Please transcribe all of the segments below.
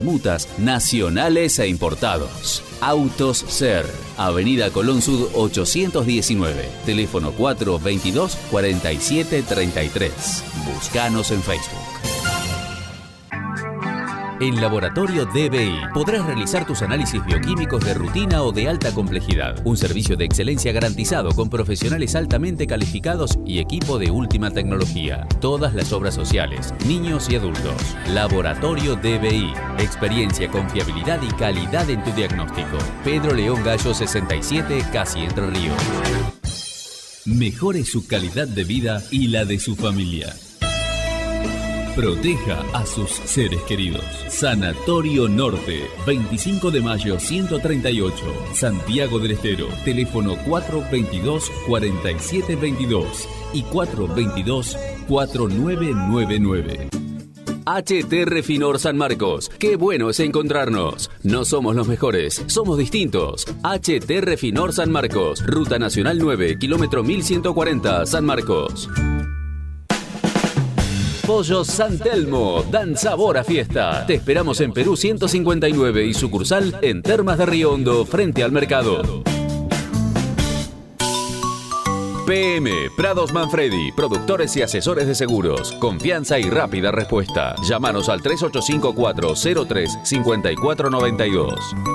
Mutas nacionales e importados. Autos Ser, Avenida Colón Sud 819, teléfono 422-4733. Búscanos en Facebook. En Laboratorio DBI podrás realizar tus análisis bioquímicos de rutina o de alta complejidad. Un servicio de excelencia garantizado con profesionales altamente calificados y equipo de última tecnología. Todas las obras sociales, niños y adultos. Laboratorio DBI. Experiencia, confiabilidad y calidad en tu diagnóstico. Pedro León Gallo 67, casi Entre Ríos. Mejore su calidad de vida y la de su familia. Proteja a sus seres queridos. Sanatorio Norte, 25 de mayo 138, Santiago del Estero. Teléfono 422-4722 y 422-4999. HT Refinor San Marcos. Qué bueno es encontrarnos. No somos los mejores, somos distintos. HT Refinor San Marcos. Ruta Nacional 9, kilómetro 1140, San Marcos. Pollos San Telmo, dan sabor a fiesta. Te esperamos en Perú 159 y sucursal en Termas de Río Hondo, frente al mercado. PM Prados Manfredi, productores y asesores de seguros. Confianza y rápida respuesta. Llámanos al 3854-03-5492.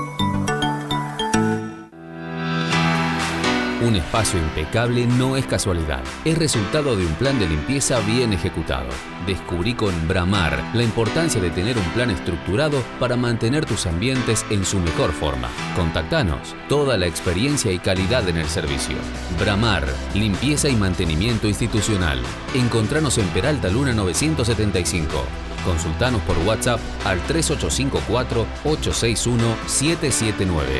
Un espacio impecable no es casualidad, es resultado de un plan de limpieza bien ejecutado. Descubrí con Bramar la importancia de tener un plan estructurado para mantener tus ambientes en su mejor forma. Contactanos, toda la experiencia y calidad en el servicio. Bramar, limpieza y mantenimiento institucional. Encontranos en Peralta Luna 975. Consultanos por WhatsApp al 3854-861-779.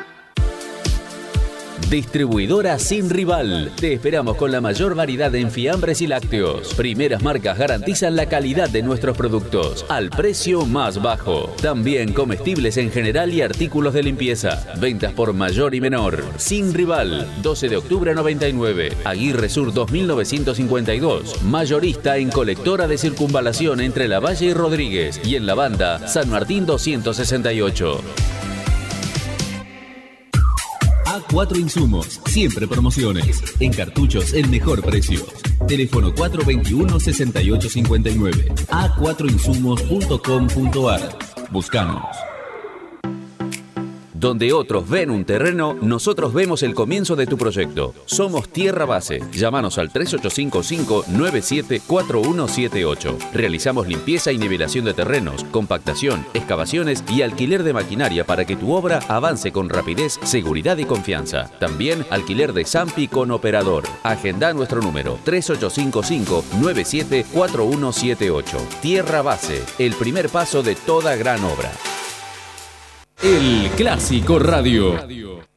Distribuidora Sin Rival. Te esperamos con la mayor variedad en fiambres y lácteos. Primeras marcas garantizan la calidad de nuestros productos al precio más bajo. También comestibles en general y artículos de limpieza. Ventas por mayor y menor. Sin Rival. 12 de octubre 99. Aguirre Sur 2952. Mayorista en colectora de circunvalación entre La Valle y Rodríguez. Y en la banda San Martín 268. A4 Insumos, siempre promociones. En cartuchos, el mejor precio. Teléfono 421-6859. A4insumos.com.ar. Buscamos. Donde otros ven un terreno, nosotros vemos el comienzo de tu proyecto. Somos Tierra Base. Llámanos al 3855-974178. Realizamos limpieza y nivelación de terrenos, compactación, excavaciones y alquiler de maquinaria para que tu obra avance con rapidez, seguridad y confianza. También alquiler de Zampi con operador. Agenda nuestro número 3855-974178. Tierra Base, el primer paso de toda gran obra. El Clásico Radio.